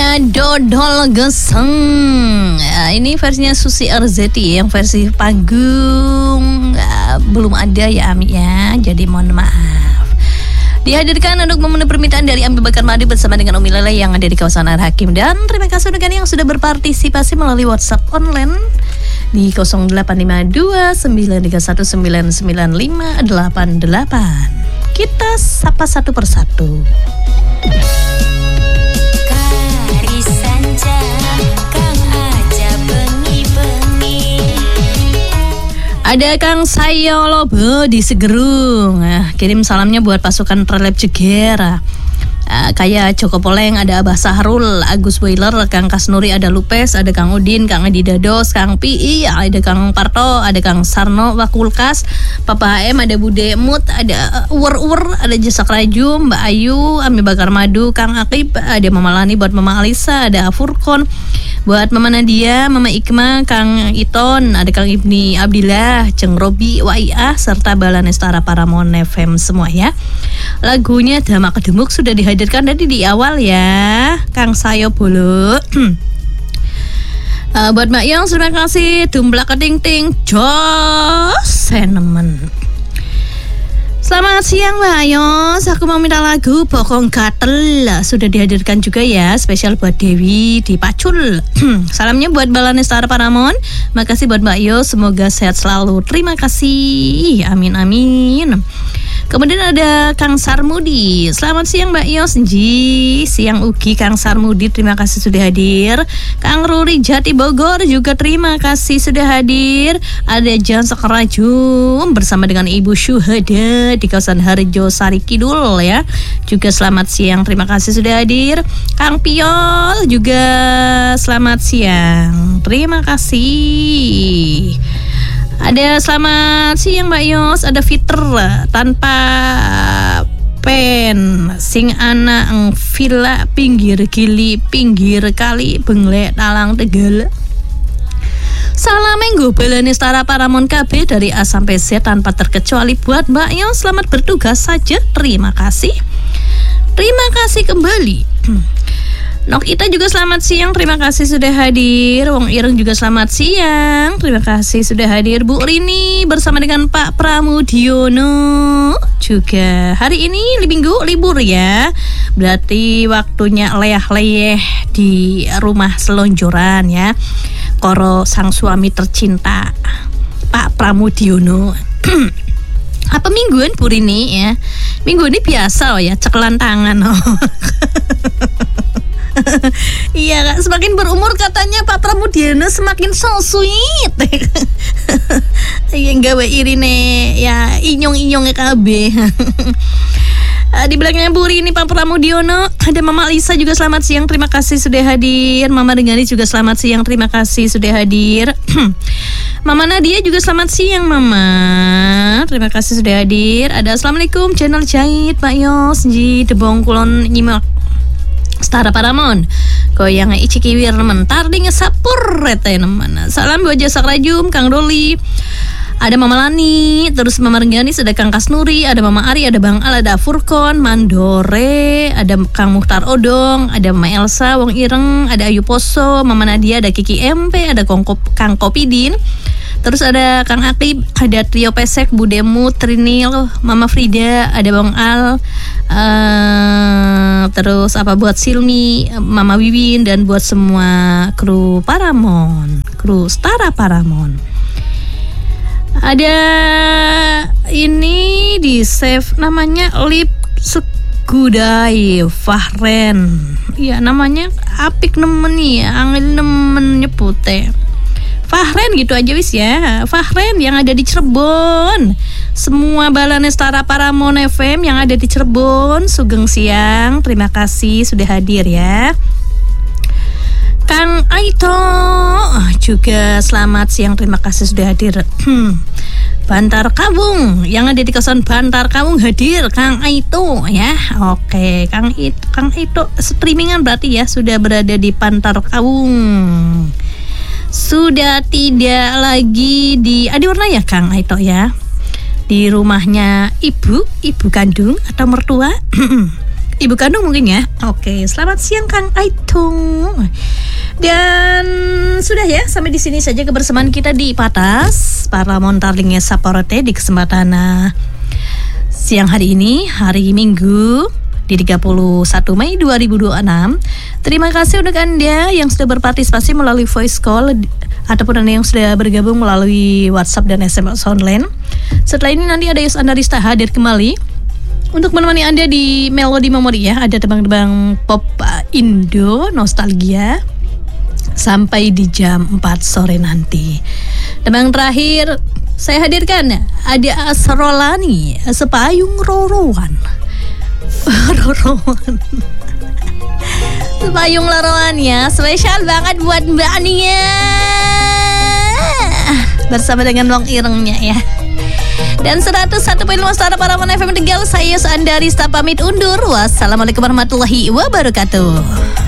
Ada dodol geseng. Ini versinya Susi RZT, yang versi panggung belum ada ya Ami ya. Jadi mohon maaf. Dihadirkan untuk memenuhi permintaan dari Ami Bakar Madi bersama dengan Umi Lele yang ada di kawasan Al-Hakim. Dan terima kasih untuk yang sudah berpartisipasi melalui WhatsApp online di 0852 931 99588. Kita sapa satu persatu. Ada Kang Sayolobo di Segerung. Kirim salamnya buat pasukan Prelep Jeger. Kayak Joko Poleng, ada Abah Sahrul, Agus Boiler, Kang Kasnuri, ada Lupes, ada Kang Udin, Kang Edi Dados, Kang Pi, ada Kang Parto, ada Kang Sarno Wakulkas, Papa HM, ada Bude Mut, ada Uwer, ada Jasak Raju, Mbak Ayu, Ami Bakar Madu, Kang Akib, ada Mama Lani buat Mama Alisa, ada Furkon buat Mama Nadia, Mama Ikma, Kang Iton, ada Kang Ibni Abdillah, Ceng Robi, Waiah, serta Balanestara Paramon FM semua ya. Lagunya Dama Kedemuk sudah dihadirkan tadi di awal ya, Kang Sayo Bolo. Buat Mbak Yong terima kasih. Dumblak keting ting jos senemen. Selamat siang Mbak Yos, aku mau minta lagu Bokong Gatel. Sudah dihadirkan juga ya, spesial buat Dewi di Pacul. Salamnya buat Balanestara Paramon. Makasih buat Mbak Yos, semoga sehat selalu. Terima kasih, amin amin. Kemudian ada Kang Sarmudi. Selamat siang Mbak Yos. Siang Ugi Kang Sarmudi, terima kasih sudah hadir. Kang Ruri Jati Bogor juga terima kasih sudah hadir. Ada Jan Sekerajum bersama dengan Ibu Syuhada di kawasan Harjo Sari Kidul ya. Juga selamat siang, terima kasih sudah hadir. Kang Piol juga selamat siang, terima kasih. Ada selamat siang Mbak Yos, ada Fitr tanpa pen sing ana villa pinggir gili pinggir kali benglek talang Tegal. Salam minggu Balanestara Paramon KB dari A sampai Z tanpa terkecuali buat Mbak Yos, selamat bertugas saja, terima kasih. Terima kasih kembali. Nok Ita juga selamat siang, terima kasih sudah hadir. Wong Ireng juga selamat siang, terima kasih sudah hadir. Bu Rini bersama dengan Pak Pramudiono juga hari ini Minggu libur ya. Berarti waktunya leyeh-leyeh di rumah selonjoran ya. Koro sang suami tercinta Pak Pramudiono. Apa mingguan Bu Rini ya? Minggu ini biasa ya, cekelan tangan Iya Kak, semakin berumur katanya Pak Pramudiono semakin so sweet. Yang gawe irine ya inyong-inyongnya KB. Di belakangnya Bu Rini Pak Pramudiono, ada Mama Alisa juga selamat siang, terima kasih sudah hadir. Mama Dengani juga selamat siang, terima kasih sudah hadir. Mama Nadia juga selamat siang Mama, terima kasih sudah hadir. Ada Assalamualaikum channel Jahit Pak Yos Ji Debong Kulon nyimak Stara Paramon goyang ici kiwir mentar di ngesapur rete nemana. Salam buat Jasak Rajum Kang Doli, ada Mama Lani, terus Mama Renggani, ada Kang Kasnuri, ada Mama Ari, ada Bang Al, ada Furkon, Mandore, ada Kang Muhtar Odong, ada Mama Elsa, Wong Ireng, ada Ayu Poso, Mama Nadia, ada Kiki MP, ada Kang Kopidin, terus ada Kang Akib, ada Trio Pesek, Budemu, Trinil, Mama Frida, ada Bang Al, terus apa buat Silmi, Mama Wiwin, dan buat semua kru Paramon, kru Stara Paramon. Ada ini di save namanya Lip Segudai Fahren. Ya namanya apik nemen ya, angin nemen nyebute. Fahren gitu aja wis ya. Fahren yang ada di Cirebon. Semua Balanestara Paramon FM yang ada di Cirebon, sugeng siang, terima kasih sudah hadir ya. Kang Aito juga selamat siang, terima kasih sudah hadir. Bantar Kawung yang ada di kawasan Bantar Kawung hadir Kang Aito ya. Oke, Kang Aito streamingan berarti ya, sudah berada di Bantar Kawung. Sudah tidak lagi di Adiwarna ya Kang Aito ya. Di rumahnya ibu kandung atau mertua. ibu kandung mungkin ya. Oke, selamat siang Kang Aitung. Dan sudah ya, sampai di sini saja kebersamaan kita di Patas para montarlingnya Saporete di kesempatan siang hari ini, hari Minggu di 31 Mei 2026. Terima kasih untuk Anda yang sudah berpartisipasi melalui voice call ataupun Anda yang sudah bergabung melalui WhatsApp dan SMS online. Setelah ini nanti ada Yus Andarista hadir kembali untuk menemani Anda di Melodi Memori ya. Ada tebang-tebang pop Indo nostalgia sampai di jam 4 sore nanti. Tebang terakhir saya hadirkan ada Asrolani, Sepayung Rorowan. Sepayung Rorowan ya, spesial banget buat Mbak Nia bersama dengan Long Irengnya ya. Dan 101.5 Suara Parawan FM Tegal, saya Yus Andarista pamit undur. Wassalamualaikum warahmatullahi wabarakatuh.